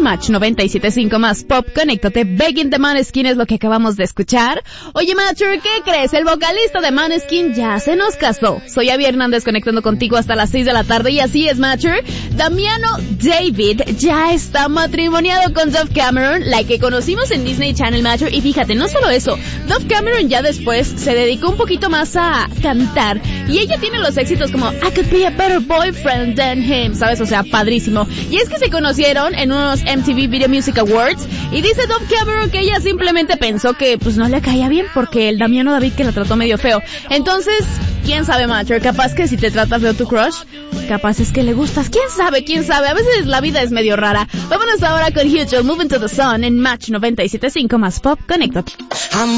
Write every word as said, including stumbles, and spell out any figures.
Match noventa y siete punto cinco más Pop, conéctate. Begging de Måneskin es lo que acabamos de escuchar. Oye, Matcher, ¿qué crees? El vocalista de Måneskin ya se nos casó. Soy Abby Hernández conectando contigo hasta las seis de la tarde y así es, Matcher. Damiano David ya está matrimoniado con Dove Cameron, la que conocimos en Disney Channel, Matcher. Y fíjate, no solo eso, Dove Cameron ya después se dedicó un poquito más a cantar y ella tiene los éxitos como I could be a better boyfriend than him, ¿sabes? O sea, padrísimo. Y es que se conocieron en unos M T V Video Music Awards y dice Dove Cameron que ella simplemente pensó que pues no le caía bien porque el Damiano David que la trató medio feo. Entonces, quién sabe, Matcher, capaz que si te trata feo tu crush, capaz es que le gustas. Quién sabe, quién sabe, a veces la vida es medio rara. Vámonos ahora con Huge, Moving to the Sun en Match noventa y siete punto cinco más Pop, conéctate.